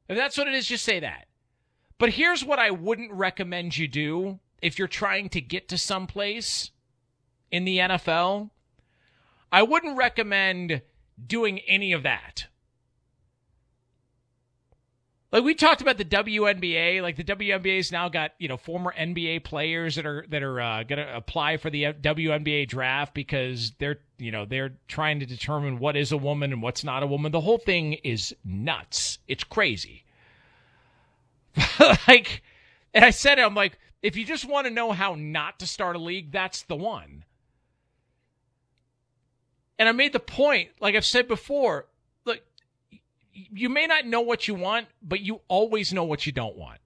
If that's what it is, just say that. But here's what I wouldn't recommend you do if you're trying to get to someplace in the NFL. I wouldn't recommend doing any of that. Like we talked about the WNBA, like the WNBA's now got, former NBA players that are going to apply for the WNBA draft because they're trying to determine what is a woman and what's not a woman. The whole thing is nuts. It's crazy. And I said it, I'm like, if you just want to know how not to start a league, that's the one. And I made the point, like I've said before, look, you may not know what you want, but you always know what you don't want.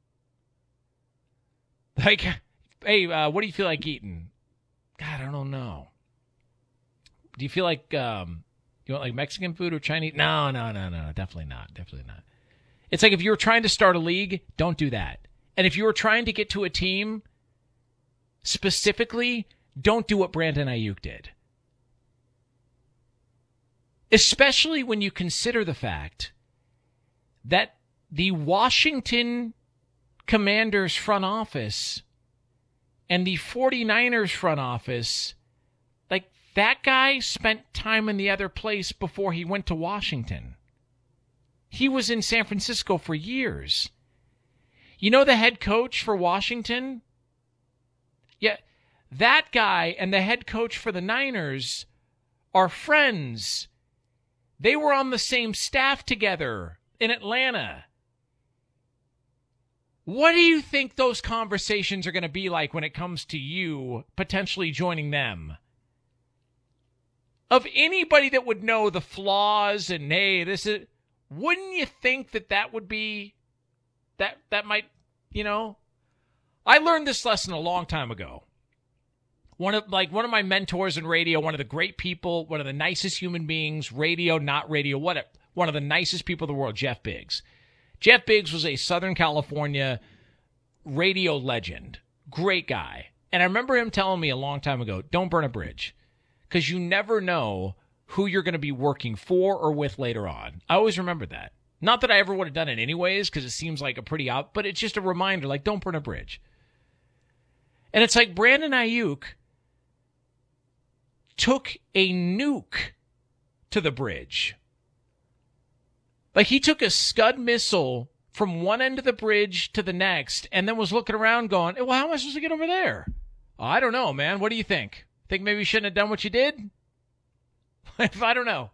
Like, hey, what do you feel like eating? God, I don't know. Do you feel like, you want like Mexican food or Chinese? No, definitely not. It's like if you were trying to start a league, don't do that. And if you were trying to get to a team, specifically, don't do what Brandon Ayuk did. Especially when you consider the fact that the Washington Commanders front office and the 49ers front office, like that guy spent time in the other place before he went to Washington. He was in San Francisco for years. You know the head coach for Washington? Yeah, that guy and the head coach for the Niners are friends. They were on the same staff together in Atlanta. What do you think those conversations are going to be like when it comes to you potentially joining them? Of anybody that would know the flaws and, hey, this is... Wouldn't you think that would be... That might, I learned this lesson a long time ago. One of my mentors in radio, one of the great people, one of the nicest human beings, radio, not radio, one of the nicest people in the world, Jeff Biggs. Jeff Biggs was a Southern California radio legend. Great guy. And I remember him telling me a long time ago, don't burn a bridge, because you never know who you're going to be working for or with later on. I always remember that. Not that I ever would have done it anyways, because it seems like a pretty out, but it's just a reminder, like, don't burn a bridge. And it's like Brandon Ayuk took a nuke to the bridge. Like, he took a Scud missile from one end of the bridge to the next and then was looking around going, well, how am I supposed to get over there? Oh, I don't know, man. What do you think? Think maybe you shouldn't have done what you did? I don't know.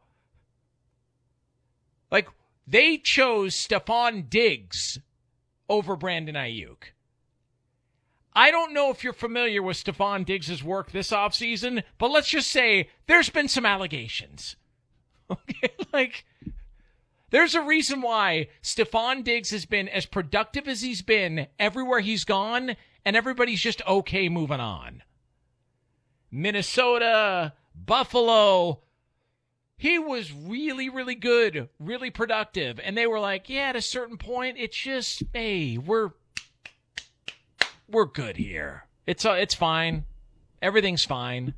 Like, they chose Stephon Diggs over Brandon Ayuk. I don't know if you're familiar with Stephon Diggs' work this offseason, but let's just say there's been some allegations. Okay, like, there's a reason why Stephon Diggs has been as productive as he's been everywhere he's gone, and everybody's just okay moving on. Minnesota, Buffalo, he was really, really good, really productive. And they were like, yeah, at a certain point, it's just, hey, we're good here. It's fine. Everything's fine.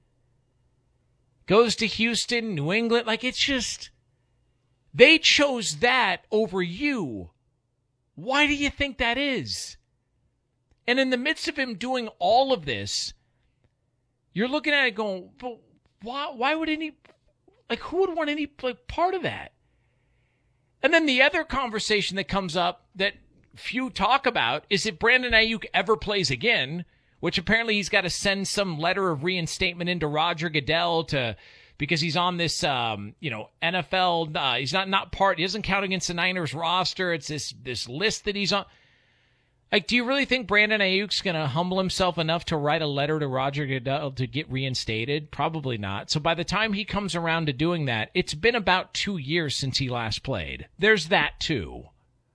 Goes to Houston, New England. Like, it's just, they chose that over you. Why do you think that is? And in the midst of him doing all of this, you're looking at it going, well, why would any... Like, who would want any part of that? And then the other conversation that comes up that few talk about is if Brandon Ayuk ever plays again, which apparently he's got to send some letter of reinstatement into Roger Goodell because he's on this, NFL. He's not part. He doesn't count against the Niners roster. It's this list that he's on. Like, do you really think Brandon Ayuk's going to humble himself enough to write a letter to Roger Goodell to get reinstated? Probably not. So by the time he comes around to doing that, it's been about 2 years since he last played. There's that, too.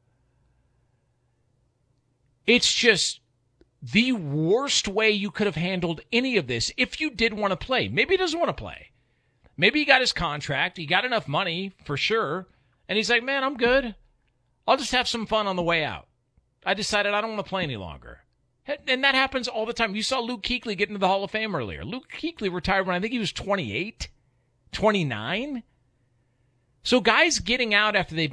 It's just the worst way you could have handled any of this if you did want to play. Maybe he doesn't want to play. Maybe he got his contract. He got enough money, for sure. And he's like, man, I'm good. I'll just have some fun on the way out. I decided I don't want to play any longer. And that happens all the time. You saw Luke Kuechly get into the Hall of Fame earlier. Luke Kuechly retired when I think he was 28, 29. So guys getting out after they've